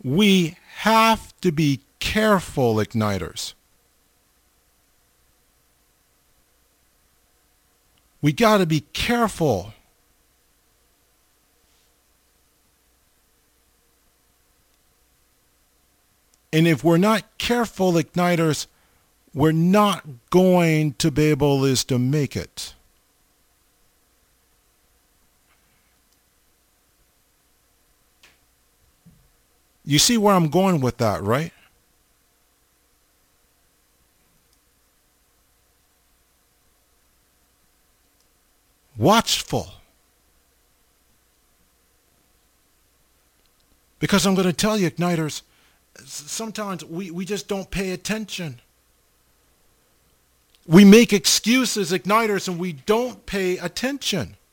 We have to be careful, igniters. We got to be careful. And if we're not careful, igniters, we're not going to be able to make it. You see where I'm going with that, right? Watchful. Because I'm going to tell you, igniters, sometimes we just don't pay attention. We make excuses, igniters, and we don't pay attention.